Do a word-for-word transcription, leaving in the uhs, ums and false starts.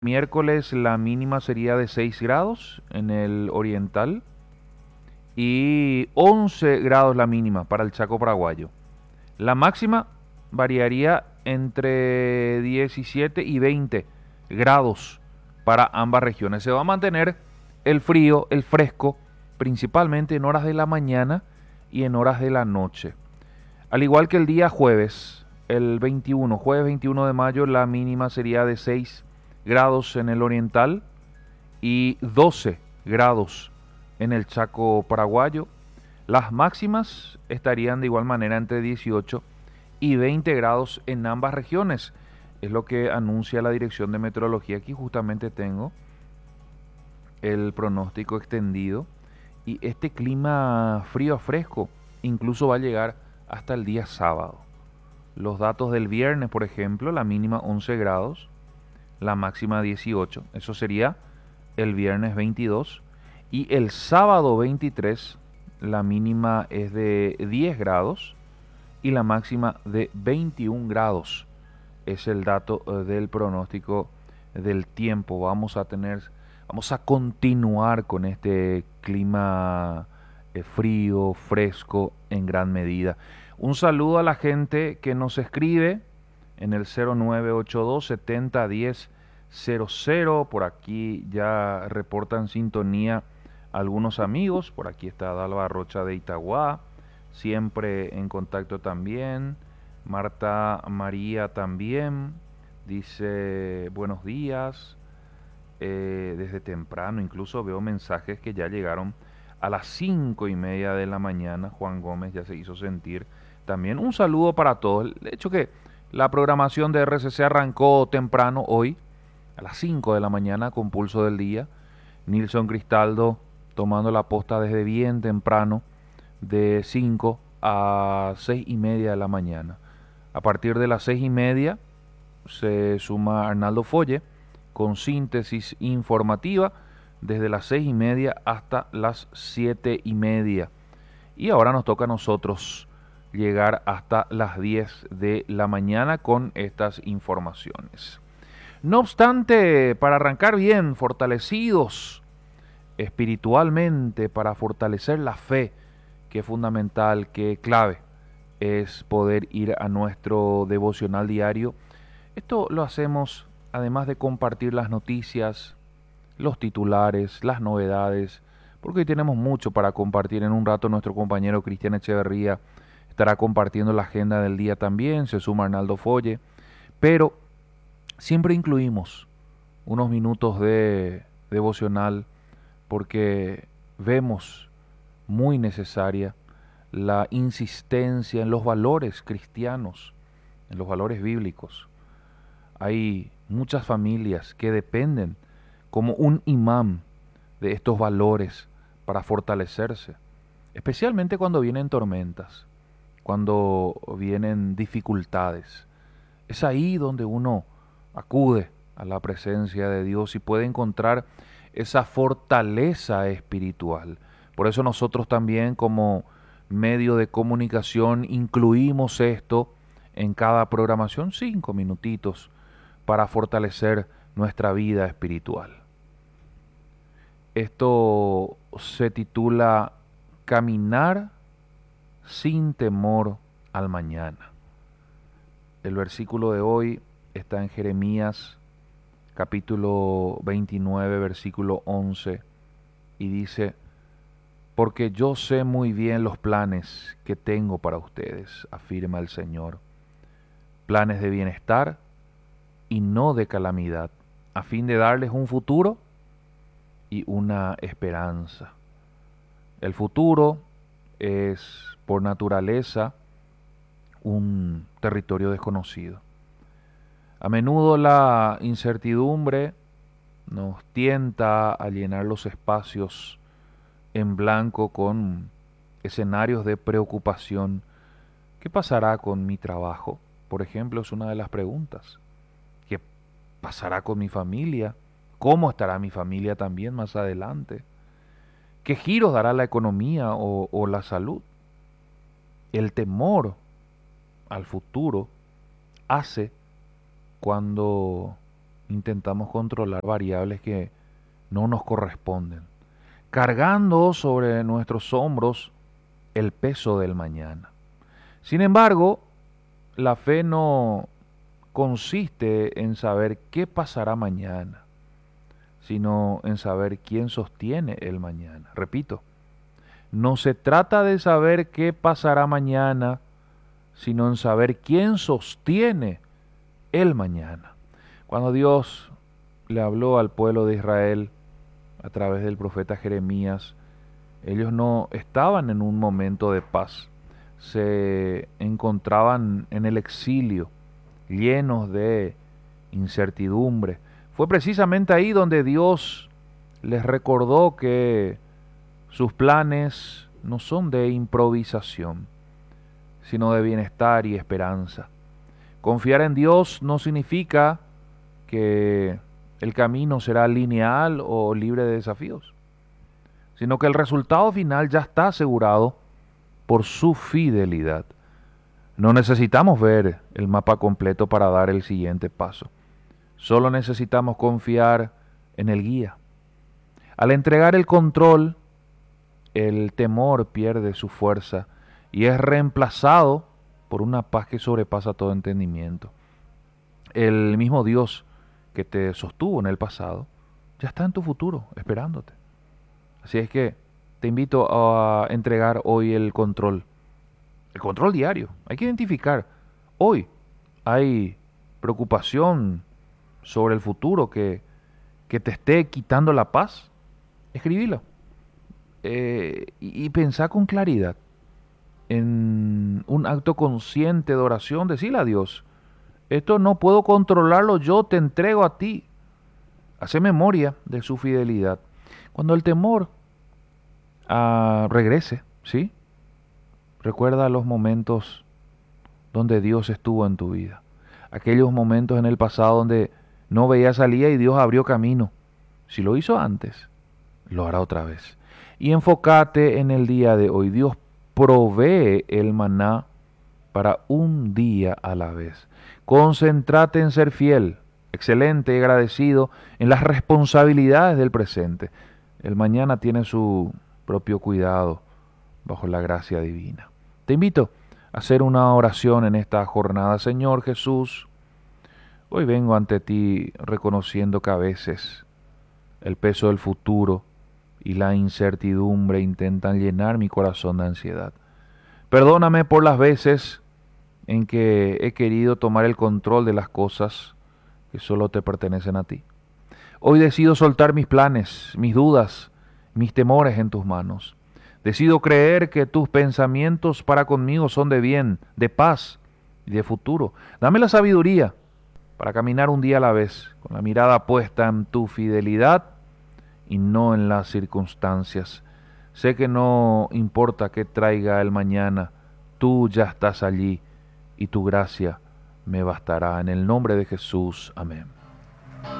Miércoles la mínima sería de seis grados en el oriental y once grados la mínima para el Chaco paraguayo. La máxima variaría entre diecisiete y veinte grados para ambas regiones. Se va a mantener el frío, el fresco, principalmente en horas de la mañana y en horas de la noche. Al igual que el día jueves, el veintiuno, jueves veintiuno de mayo, la mínima sería de seis grados en el oriental y doce grados en el Chaco paraguayo. Las máximas estarían de igual manera entre dieciocho y veinte grados en ambas regiones. Es lo que anuncia la Dirección de Meteorología. Aquí justamente tengo el pronóstico extendido y este clima frío a fresco incluso va a llegar hasta el día sábado. Los datos del viernes, por ejemplo, la mínima once grados, la máxima dieciocho. Eso sería el viernes veintidós. Y el sábado veintitrés, la mínima es de diez grados y la máxima de veintiún grados. Es el dato eh, del pronóstico del tiempo. Vamos a tener, vamos a continuar con este clima eh, frío, fresco en gran medida. Un saludo a la gente que nos escribe en el cero nueve ocho dos setenta diez cero cero. Por aquí ya reportan sintonía algunos amigos. Por aquí está Dalva Rocha de Itagua, siempre en contacto también. Marta María también dice buenos días. Eh, desde temprano incluso veo mensajes que ya llegaron a las cinco y media de la mañana. Juan Gómez ya se hizo sentir también. Un saludo para todos. De hecho que la programación de R C C arrancó temprano hoy, a las cinco de la mañana, con Pulso del Día. Nilson Cristaldo tomando la posta desde bien temprano, de cinco a seis y media de la mañana. A partir de las seis y media se suma Arnaldo Folle con síntesis informativa desde las seis y media hasta las siete y media. Y ahora nos toca a nosotros llegar hasta las diez de la mañana con estas informaciones. No obstante, para arrancar bien, fortalecidos espiritualmente, para fortalecer la fe, que es fundamental, que clave, es poder ir a nuestro devocional diario. Esto lo hacemos además de compartir las noticias, los titulares, las novedades, porque hoy tenemos mucho para compartir. En un rato nuestro compañero Cristian Echeverría estará compartiendo la agenda del día también, se suma Arnaldo Folle, pero siempre incluimos unos minutos de devocional porque vemos muy necesaria la insistencia en los valores cristianos, en los valores bíblicos. Hay muchas familias que dependen como un imán de estos valores para fortalecerse, especialmente cuando vienen tormentas, cuando vienen dificultades. Es ahí donde uno acude a la presencia de Dios y puede encontrar esa fortaleza espiritual. Por eso nosotros también como medio de comunicación incluimos esto en cada programación, cinco minutitos para fortalecer nuestra vida espiritual. Esto se titula Caminar sin temor al mañana. El versículo de hoy está en Jeremías capítulo veintinueve, versículo once, y dice: porque yo sé muy bien los planes que tengo para ustedes, afirma el Señor, planes de bienestar y no de calamidad, a fin de darles un futuro y una esperanza. El futuro es por naturaleza un territorio desconocido. A menudo la incertidumbre nos tienta a llenar los espacios en blanco con escenarios de preocupación. ¿Qué pasará con mi trabajo? Por ejemplo, es una de las preguntas. ¿Qué pasará con mi familia? ¿Cómo estará mi familia también más adelante? ¿Qué giros dará la economía o, o la salud? El temor al futuro hace cuando intentamos controlar variables que no nos corresponden, cargando sobre nuestros hombros el peso del mañana. Sin embargo, la fe no consiste en saber qué pasará mañana, sino en saber quién sostiene el mañana. Repito, no se trata de saber qué pasará mañana, sino en saber quién sostiene el mañana. Cuando Dios le habló al pueblo de Israel a través del profeta Jeremías, ellos no estaban en un momento de paz, se encontraban en el exilio, llenos de incertidumbre. Fue precisamente ahí donde Dios les recordó que sus planes no son de improvisación, sino de bienestar y esperanza. Confiar en Dios no significa que el camino será lineal o libre de desafíos, sino que el resultado final ya está asegurado por su fidelidad. No necesitamos ver el mapa completo para dar el siguiente paso. Solo necesitamos confiar en el guía. Al entregar el control, el temor pierde su fuerza y es reemplazado por una paz que sobrepasa todo entendimiento. El mismo Dios que te sostuvo en el pasado ya está en tu futuro, esperándote. Así es que te invito a entregar hoy el control, el control diario. Hay que identificar, hoy hay preocupación sobre el futuro que, que te esté quitando la paz. Escribilo eh, y, y pensá con claridad en un acto consciente de oración, decirle a Dios, esto no puedo controlarlo, yo te entrego a ti. Hace memoria de su fidelidad. Cuando el temor ah, regrese, ¿sí? Recuerda los momentos donde Dios estuvo en tu vida. Aquellos momentos en el pasado donde no veía salida y Dios abrió camino. Si lo hizo antes, lo hará otra vez. Y enfócate en el día de hoy. Dios provee el maná para un día a la vez. Concéntrate en ser fiel, excelente y agradecido en las responsabilidades del presente. El mañana tiene su propio cuidado bajo la gracia divina. Te invito a hacer una oración en esta jornada. Señor Jesús, hoy vengo ante ti reconociendo que a veces el peso del futuro y la incertidumbre intentan llenar mi corazón de ansiedad. Perdóname por las veces en que he querido tomar el control de las cosas que solo te pertenecen a ti. Hoy decido soltar mis planes, mis dudas, mis temores en tus manos. Decido creer que tus pensamientos para conmigo son de bien, de paz y de futuro. Dame la sabiduría para caminar un día a la vez, con la mirada puesta en tu fidelidad y no en las circunstancias. Sé que no importa qué traiga el mañana, tú ya estás allí y tu gracia me bastará. En el nombre de Jesús, amén.